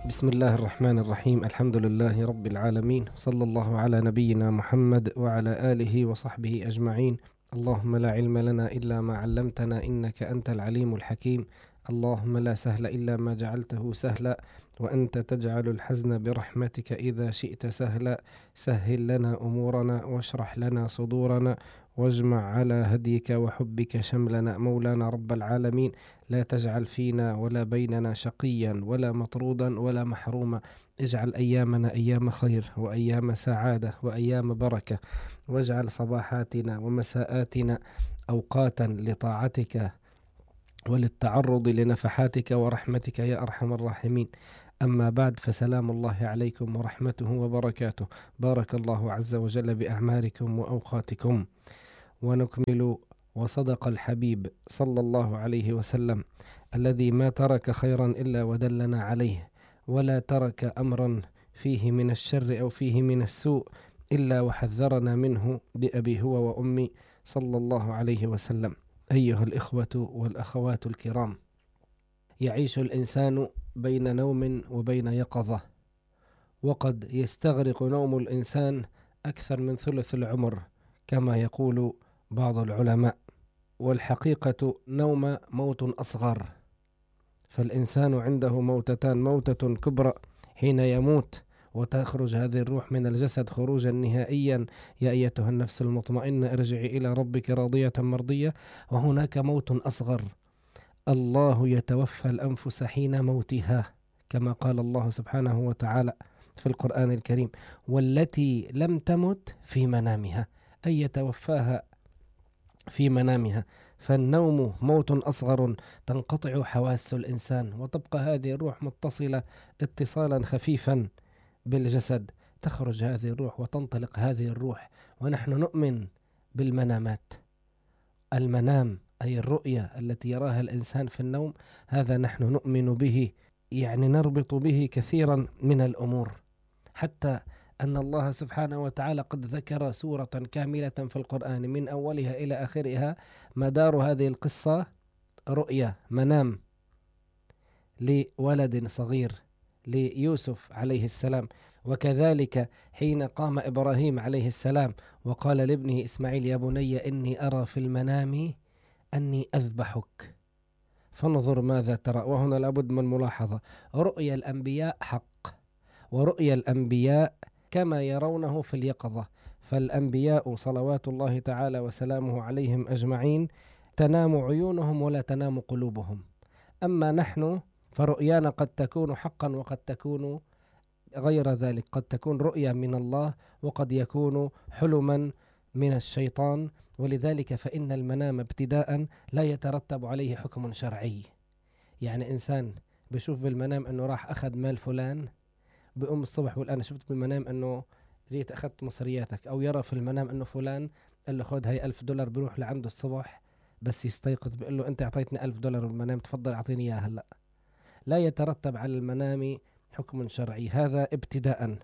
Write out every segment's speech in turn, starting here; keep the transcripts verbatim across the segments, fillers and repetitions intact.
بسم الله الرحمن الرحيم. الحمد لله رب العالمين، صلى الله على نبينا محمد وعلى آله وصحبه أجمعين. اللهم لا علم لنا إلا ما علمتنا إنك أنت العليم الحكيم. اللهم لا سهل إلا ما جعلته سهلا، وأنت تجعل الحزن برحمتك إذا شئت سهلا. سهل لنا أمورنا واشرح لنا صدورنا، واجمع على هديك وحبك شملنا. مولانا رب العالمين، لا تجعل فينا ولا بيننا شقيا ولا مطرودا ولا محروما. اجعل أيامنا أيام خير وأيام سعادة وأيام بركة، واجعل صباحاتنا ومساءاتنا أوقاتا لطاعتك وللتعرض لنفحاتك ورحمتك يا أرحم الراحمين. أما بعد، فسلام الله عليكم ورحمته وبركاته. بارك الله عز وجل بأعماركم وأوقاتكم. ونكمل. وصدق الحبيب صلى الله عليه وسلم الذي ما ترك خيرا إلا ودلنا عليه، ولا ترك أمرا فيه من الشر أو فيه من السوء إلا وحذرنا منه بأبي هو وأمي صلى الله عليه وسلم. أيها الإخوة والأخوات الكرام، يعيش الإنسان بين نوم وبين يقظة، وقد يستغرق نوم الإنسان أكثر من ثلث العمر كما يقول بعض العلماء، والحقيقة نوم موت أصغر. فالإنسان عنده موتتان: موتة كبرى حين يموت وتخرج هذه الروح من الجسد خروجا نهائيا، يا أيتها النفس المطمئنة ارجعي إلى ربك راضية مرضية. وهناك موت أصغر: الله يتوفى الأنفس حين موتها، كما قال الله سبحانه وتعالى في القرآن الكريم: والتي لم تمت في منامها، أي يتوفاها في منامها. فالنوم موت أصغر تنقطع حواس الإنسان، وتبقى هذه الروح متصلة اتصالا خفيفا بالجسد. تخرج هذه الروح وتنطلق هذه الروح. ونحن نؤمن بالمنامات. المنام أي الرؤية التي يراها الإنسان في النوم، هذا نحن نؤمن به، يعني نربط به كثيرا من الأمور، حتى أن الله سبحانه وتعالى قد ذكر سورة كاملة في القرآن من أولها إلى آخرها مدار هذه القصة رؤية، منام لولد صغير ليوسف عليه السلام. وكذلك حين قام إبراهيم عليه السلام وقال لابنه إسماعيل: يا بني إني أرى في المنام أني أذبحك فانظر ماذا ترى. وهنا لابد من ملاحظة: رؤيا الأنبياء حق، ورؤيا الأنبياء كما يرونه في اليقظة. فالأنبياء صلوات الله تعالى وسلامه عليهم أجمعين تنام عيونهم ولا تنام قلوبهم. أما نحن فرؤيانا قد تكون حقا وقد تكون غير ذلك، قد تكون رؤيا من الله وقد يكون حلما من الشيطان. ولذلك فإن المنام ابتداء لا يترتب عليه حكم شرعي. يعني إنسان بشوف بالمنام أنه راح أخذ مال فلان، بأم الصبح بقول أنا شفت بالمنام أنه جيت أخذت مصرياتك، أو يرى في المنام أنه فلان قال له خذ هاي ألف دولار، بيروح لعنده الصبح بس يستيقظ بيقول له أنت أعطيتني ألف دولار بالمنام، تفضل أعطيني إياها هلأ. لا يترتب على المنام حكم شرعي، هذا ابتداء.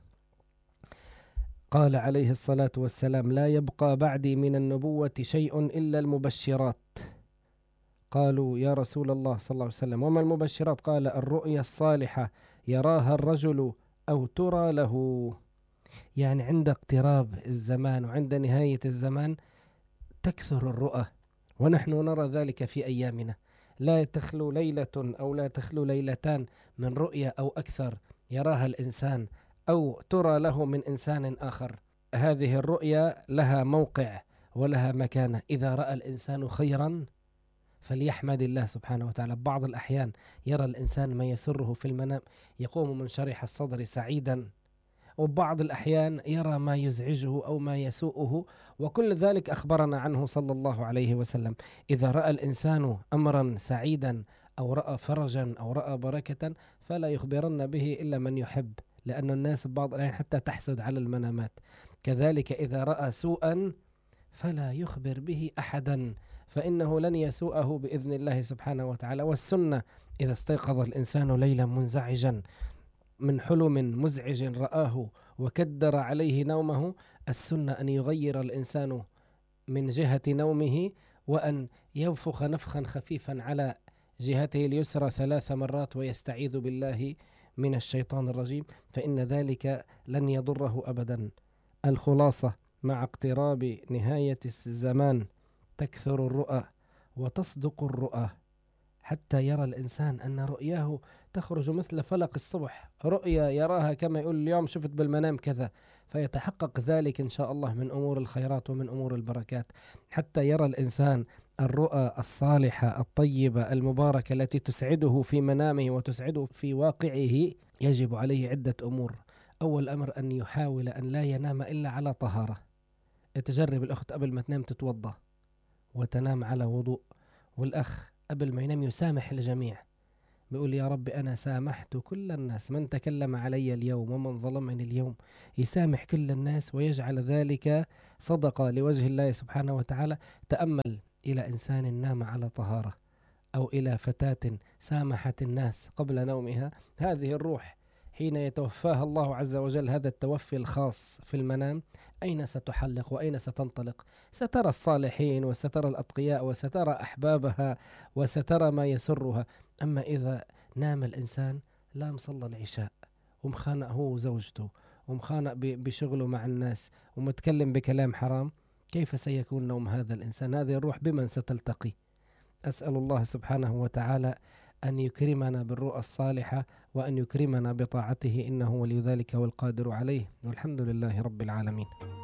قال عليه الصلاة والسلام: لا يبقى بعدي من النبوة شيء إلا المبشرات. قالوا: يا رسول الله صلى الله عليه وسلم وما المبشرات؟ قال: الرؤيا الصالحة يراها الرجل أو ترى له. يعني عند اقتراب الزمان وعند نهاية الزمان تكثر الرؤى، ونحن نرى ذلك في أيامنا. لا تخلو ليلة أو لا تخلو ليلتان من رؤيا أو أكثر يراها الإنسان أو ترى له من إنسان آخر. هذه الرؤيا لها موقع ولها مكانة. إذا رأى الإنسان خيرا فليحمد الله سبحانه وتعالى. بعض الأحيان يرى الإنسان ما يسره في المنام، يقوم منشرح الصدر سعيدا، وبعض الأحيان يرى ما يزعجه أو ما يسوءه، وكل ذلك أخبرنا عنه صلى الله عليه وسلم. إذا رأى الإنسان أمرا سعيدا أو رأى فرجا أو رأى بركة فلا يخبرن به إلا من يحب، لأن الناس بعض الأحيان حتى تحسد على المنامات. كذلك إذا رأى سوءا فلا يخبر به أحدا، فإنه لن يسوءه بإذن الله سبحانه وتعالى. والسنة إذا استيقظ الإنسان ليلا منزعجا من حلم مزعج رآه وكدر عليه نومه، السنة أن يغير الإنسان من جهة نومه، وأن ينفخ نفخا خفيفا على جهته اليسرى ثلاث مرات ويستعيذ بالله من الشيطان الرجيم، فإن ذلك لن يضره أبدا. الخلاصة: مع اقتراب نهاية الزمان تكثر الرؤى وتصدق الرؤى، حتى يرى الإنسان أن رؤياه تخرج مثل فلق الصبح، رؤيا يراها كما يقول اليوم شفت بالمنام كذا، فيتحقق ذلك إن شاء الله من أمور الخيرات ومن أمور البركات. حتى يرى الإنسان الرؤى الصالحة الطيبة المباركة التي تسعده في منامه وتسعده في واقعه، يجب عليه عدة أمور. أول أمر أن يحاول أن لا ينام إلا على طهارة. تجرب الأخت قبل ما تنام تتوضأ وتنام على وضوء، والأخ قبل ما ينام يسامح الجميع، بيقول يا رب أنا سامحت كل الناس، من تكلم علي اليوم ومن ظلمني اليوم، يسامح كل الناس ويجعل ذلك صدقة لوجه الله سبحانه وتعالى. تأمل إلى إنسان نام على طهارة، أو إلى فتاة سامحت الناس قبل نومها، هذه الروح حين يتوفاها الله عز وجل هذا التوفي الخاص في المنام، أين ستحلق وأين ستنطلق؟ سترى الصالحين وسترى الأتقياء وسترى أحبابها وسترى ما يسرها. أما إذا نام الإنسان لا مصلى العشاء ومخانق هو وزوجته ومخانق بشغله مع الناس ومتكلم بكلام حرام، كيف سيكون نوم هذا الإنسان؟ هذه الروح بمن ستلتقي؟ أسأل الله سبحانه وتعالى أن يكرمنا بالرؤى الصالحة وأن يكرمنا بطاعته، إنه ولي ذلك والقادر عليه، والحمد لله رب العالمين.